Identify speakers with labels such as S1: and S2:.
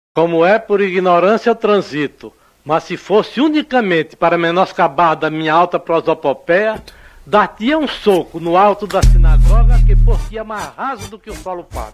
S1: Como é por ignorância eu transito, mas se fosse unicamente para menoscabar da minha alta prosopopeia, dar-te-ia um soco no alto da sinagoga que por ti é mais raso do que o solo pago.